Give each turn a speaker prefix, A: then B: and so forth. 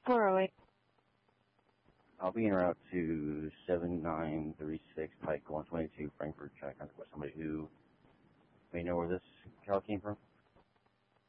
A: 408.
B: I'll be en route to 7936 Pike 122 Frankfurt, checking for somebody who may know where this call came from.